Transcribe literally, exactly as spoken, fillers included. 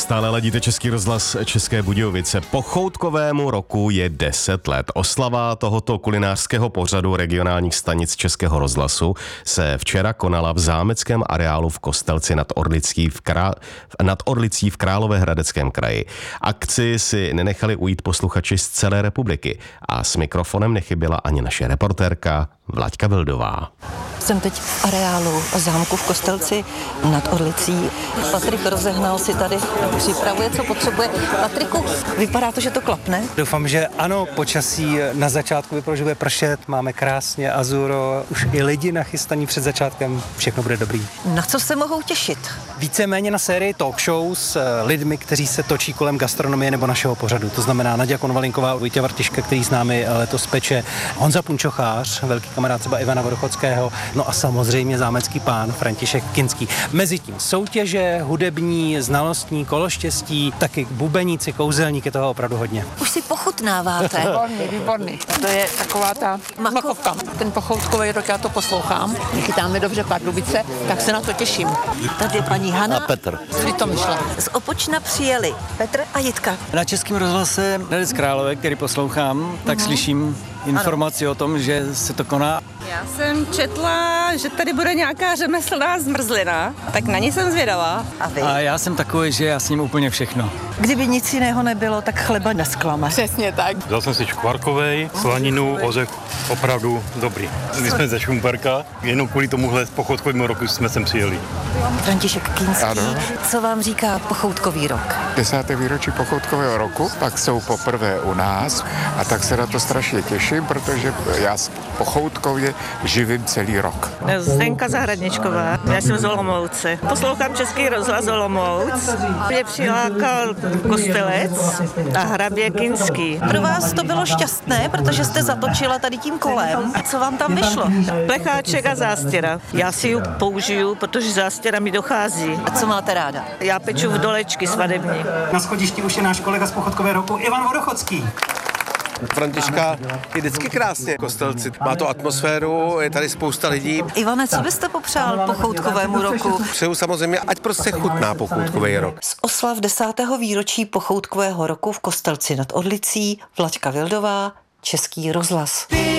Stále ladíte Český rozhlas České Budějovice. Pochoutkovému roku je deset let. Oslava tohoto kulinářského pořadu regionálních stanic Českého rozhlasu se včera konala v zámeckém areálu v Kostelci nad Orlicí v, Krá... nad Orlicí v Královéhradeckém kraji. Akci si nenechali ujít posluchači z celé republiky a s mikrofonem nechyběla ani naše reportérka Vlaďka Vildová. Jsem teď v areálu zámku v Kostelci nad Orlicí. Patrik rozehnal si tady, připravuje, co potřebuje. Patriku, vypadá to, že to klapne? Doufám, že ano, počasí na začátku vypadá, že bude pršet, máme krásně azuro, už i lidi nachystaní před začátkem, všechno bude dobrý. Na co se mohou těšit? Víceméně na sérii talk show s lidmi, kteří se točí kolem gastronomie nebo našeho pořadu. To znamená Naďa Konvalinková, Vojtěch Vartiška, který s námi letos peče, Honza Punčochář, velký kamarád třeba Ivana Vodochodského, no a samozřejmě zámecký pán František Kinský. Mezitím soutěže, hudební, znalostní, kološtěstí, taky bubeníci, kouzelníky, toho opravdu hodně. Už si pochutnáváte. Výborný, výborný. To je taková ta makovka. Ten pochoutkový rok, já to poslouchám. Chytáme dobře Pardubice, tak se na to těším. Tady je paní Hana. A Petr. Vždy to myšla. Z Opočna přijeli Petr a Jitka. Na Českém rozhlase Hradec Králové, který poslouchám, tak slyším informaci o tom, že se to koná. Já jsem četla, že tady bude nějaká řemeslná zmrzlina, tak na ní jsem zvědavá. A vy? A já jsem takový, že já s ním úplně všechno. Kdyby nic jiného nebylo, tak chleba nesklame. Přesně tak. Dal jsem si škvarkovej, slaninu, ořech, opravdu dobrý. My jsme ze Šumperka, jenom kvůli tomuhle pochoutkovému roku jsme sem přijeli. František Kinský, Ano. co vám říká pochoutkový rok? Desáté výročí pochoutkového roku, tak jsou poprvé u nás a tak se na to strašně těším, protože já pochoutkově živím celý rok. Zdenka Zahradničková, já jsem z Olomouce. Poslouchám Český rozhlas Olomouc. Mě přilákal Kostelec a hrabě Kinský. Pro vás to bylo šťastné, protože jste zatočila tady tím kolem. A co vám tam vyšlo? Plecháček a zástěra. Já si ji použiju, protože zástěra mi dochází. A co máte ráda? Já peču v dolečky svadební. Na schodišti už je náš kolega z pochoutkového roku Ivan Vodochodský. Františka je vždycky krásně. Kostelci má to atmosféru, je tady spousta lidí. Ivane, co byste popřál pochoutkovému roku? Přeju samozřejmě, ať prostě chutná pochoutkový rok. Z oslav desátého výročí pochoutkového roku v Kostelci nad Orlicí Vlaďka Vildová, Český rozhlas.